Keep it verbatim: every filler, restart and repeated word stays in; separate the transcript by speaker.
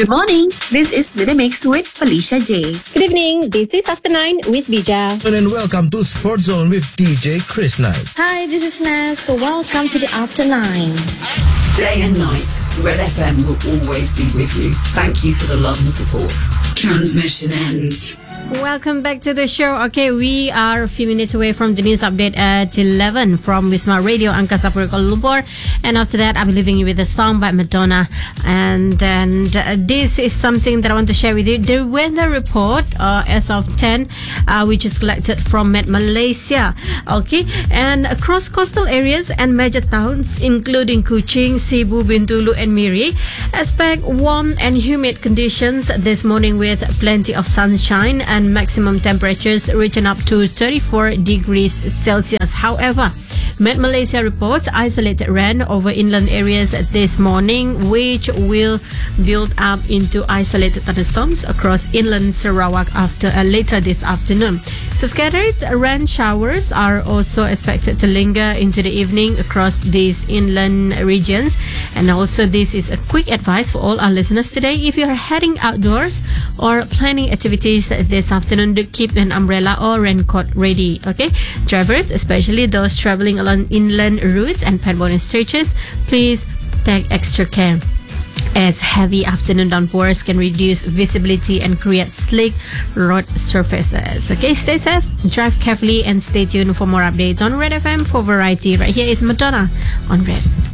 Speaker 1: Good morning. This is The Mix with Felicia J.
Speaker 2: Good evening. This is After Nine with Bija.
Speaker 3: And welcome to Sports Zone with D J Chris Knight.
Speaker 4: Hi, this is Naz. So welcome to the After Nine.
Speaker 5: Day and night, Red F M will always be with you. Thank you for the love and support. Transmission ends.
Speaker 6: Welcome back to the show. Okay, we are a few minutes away from the news update at eleven from Wisma Radio Angkasa Pura Kuala Lumpur. And after that, I'll be leaving you with a song by Madonna. And, and uh, this is something that I want to share with you. The weather report uh, as of ten, uh, which is collected from Met Malaysia. Okay, and across coastal areas and major towns, including Kuching, Sibu, Bintulu, and Miri, expect warm and humid conditions this morning with plenty of sunshine and maximum temperatures reaching up to thirty-four degrees Celsius. However, Met Malaysia reports isolated rain over inland areas this morning, which will build up into isolated thunderstorms across inland Sarawak after uh, later this afternoon. So scattered rain showers are also expected to linger into the evening across these inland regions. And also, this is a quick advice for all our listeners today. If you are heading outdoors or planning activities this afternoon, do keep an umbrella or raincoat ready. Okay, drivers, especially those traveling along inland routes and padboarding stretches, please take extra care, as heavy afternoon downpours can reduce visibility and create slick road surfaces. Okay, stay safe, drive carefully, and stay tuned for more updates on Red F M for variety. Right here is Madonna on Red.